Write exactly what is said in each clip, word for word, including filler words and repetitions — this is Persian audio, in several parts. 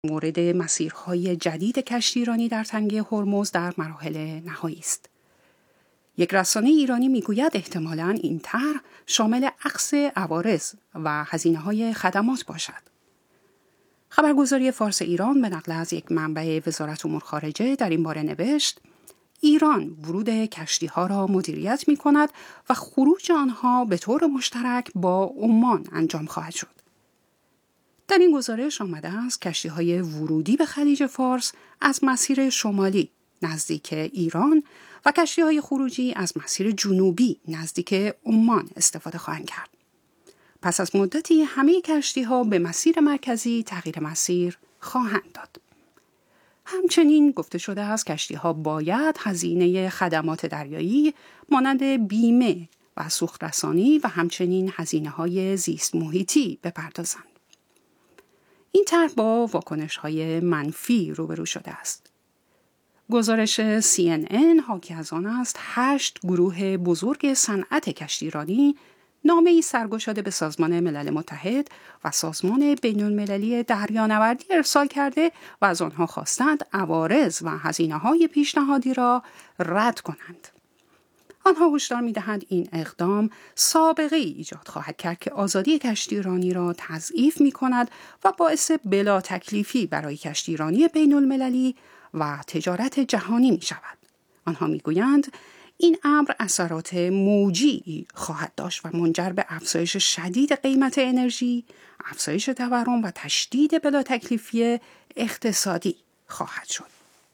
مورد مسیرهای جدید کشتیرانی در تنگه هرمز در مراحل نهایی است. یک رسانه ایرانی میگوید احتمالاً این طرح شامل اخذ عوارض و هزینه‌های خدمات باشد. خبرگزاری فارس ایران به نقل از یک منبع وزارت امور خارجه در این باره نوشت: ایران ورود کشتی‌ها را مدیریت می‌کند و خروج آنها به طور مشترک با عمان انجام خواهد شد. در این گزارش آمده است کشتی‌های ورودی به خلیج فارس از مسیر شمالی نزدیک ایران و کشتی‌های خروجی از مسیر جنوبی نزدیک عمان استفاده خواهند کرد. پس از مدتی همه کشتی‌ها به مسیر مرکزی تغییر مسیر خواهند داد. همچنین گفته شده است کشتی‌ها باید هزینه خدمات دریایی مانند بیمه و سوخت‌رسانی و همچنین هزینه‌های زیست محیطی بپردازند. این طرح با واکنش‌های منفی روبرو شده است. گزارش سی ان ان حاکی از آن است هشت گروه بزرگ صنعت کشتیرانی نامه‌ای سرگشاده به سازمان ملل متحد و سازمان بین‌المللی دریانوردی ارسال کرده و از آنها خواستند عوارض و هزینه‌های پیشنهادی را رد کنند. آنها هشدار می‌دهند این اقدام سابقه ای ایجاد خواهد کرد که آزادی کشتیرانی را تضعیف می‌کند و باعث بلا تکلیفی برای کشتیرانی بین‌المللی و تجارت جهانی می‌شود. آنها می‌گویند این امر اثرات موجی خواهد داشت و منجر به افزایش شدید قیمت انرژی، افزایش تورم و تشدید بلا تکلیفی اقتصادی خواهد شد.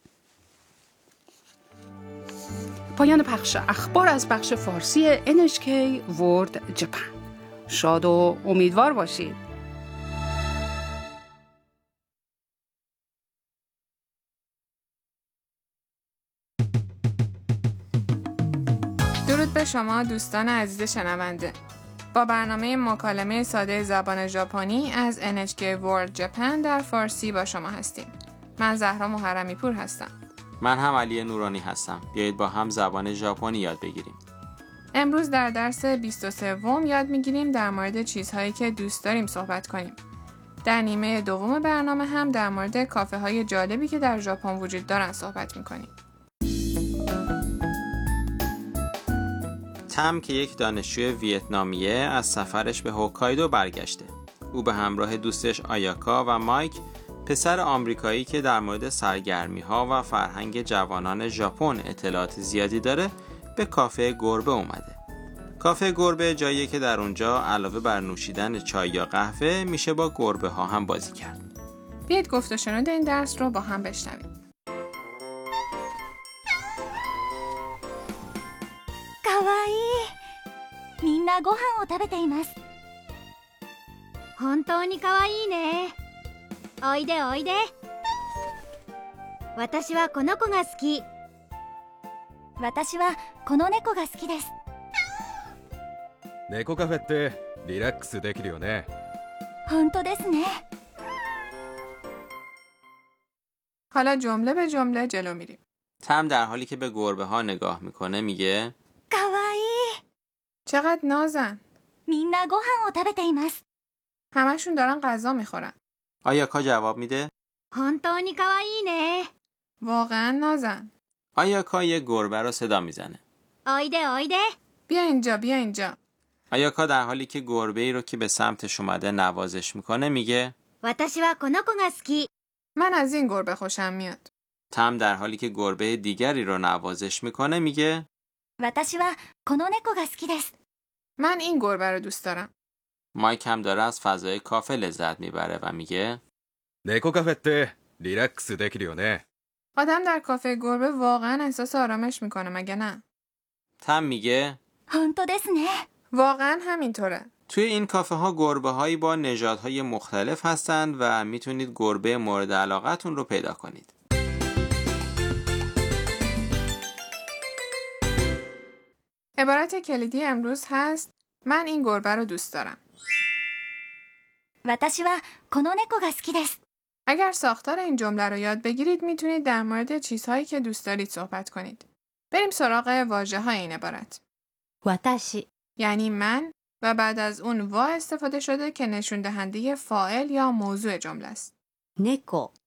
پایان پخش اخبار از بخش فارسی ان اچ کی World Japan. شاد و امیدوار باشید. درود به شما دوستان عزیز شنونده. با برنامه مکالمه ساده زبان ژاپنی از ان اچ کی World Japan در فارسی با شما هستیم. من زهرا محرمی پور هستم. من هم علی نورانی هستم. بیایید با هم زبان ژاپنی یاد بگیریم. امروز در درس بیست و سه یاد میگیریم در مورد چیزهایی که دوست داریم صحبت کنیم. در نیمه دوم برنامه هم در مورد کافه های جالبی که در ژاپن وجود دارن صحبت میکنیم. تم که یک دانشجوی ویتنامیه از سفرش به هوکایدو برگشته. او به همراه دوستش آیاکا و مایک، پسر آمریکایی که در مورد سرگرمی‌ها و فرهنگ جوانان ژاپن اطلاعات زیادی داره، به کافه گربه اومده. کافه گربه جاییه که در اونجا علاوه بر نوشیدن چای یا قهوه میشه با گربه ها هم بازی کرد. بیایید گفت و شنود این درس رو با هم بشنویم. かわいい。みんなご飯を食べています。本当にかわいいね。おいでおいで。私はこの子が好き。私はこの猫が好きです。 猫カフェってリラックスできるよね。 本当ですね。 حالا جمله به جمله جلو میریم. تم در حالی که به گربه ها نگاه میکنه میگه かわいい。 چقدر نازن. みんなご飯を食べています。 همشون دارن غذا میخورن. آیاکا جواب میده 本当にかわいいね。 واقعا نازن. آیاکا یه گربه رو صدا میزنه. おいでおいで。 بیا اینجا بیا اینجا. آیاکا در حالی که گربه ای رو که به سمتش اومده نوازش میکنه میگه 私はこの子が好き。 من از این گربه خوشم میاد. تم در حالی که گربه دیگری رو نوازش میکنه میگه 私はこの猫が好きです。 من این گربه رو دوست دارم. مایک هم داره از فضای کافه لذت میبره و میگه 猫カフェってリラックスできるよね。 آدم در کافه گربه واقعا احساس آرامش میکنه مگه نه؟ تم میگه 本当ですね。 واقعا همینطوره. توی این کافه ها گربه هایی با نژادهای مختلف هستند و میتونید گربه مورد علاقتون رو پیدا کنید. عبارت کلیدی امروز هست من این گربه رو دوست دارم. 私はこの猫が好きです。 اگر ساختار این جمله رو یاد بگیرید میتونید در مورد چیزهایی که دوست دارید صحبت کنید. بریم سراغ واژه های این عبارت. 私 یعنی من و بعد از اون وا استفاده شده که نشون دهنده فاعل یا موضوع جمله است. 猫